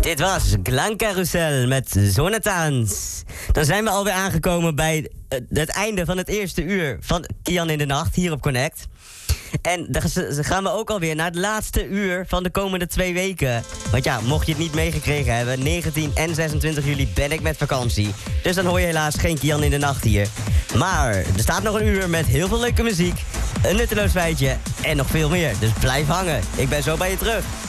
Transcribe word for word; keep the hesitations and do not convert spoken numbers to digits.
Dit was Glan Carousel met Zonnetanz. Dan zijn we alweer aangekomen bij het einde van het eerste uur van Kian in de Nacht hier op Connect. En dan gaan we ook alweer naar het laatste uur van de komende twee weken. Want ja, mocht je het niet meegekregen hebben, negentien en zesentwintig juli ben ik met vakantie. Dus dan hoor je helaas geen Kian in de Nacht hier. Maar er staat nog een uur met heel veel leuke muziek, een nutteloos feitje en nog veel meer. Dus blijf hangen. Ik ben zo bij je terug.